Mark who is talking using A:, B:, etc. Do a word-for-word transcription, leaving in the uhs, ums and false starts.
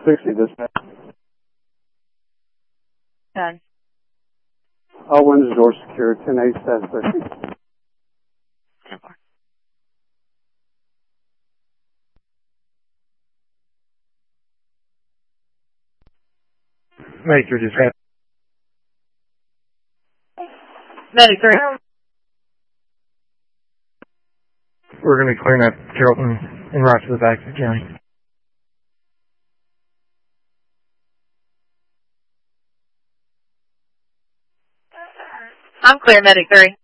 A: sixty, dispatch.
B: ten.
A: All windows, doors secure, ten eight, status sixty.
B: ten four.
C: Medic three, dispatch.
B: Medic three.
C: We're going to be clearing up Carrollton and right to the back of the county.
B: I'm clear, Medic three.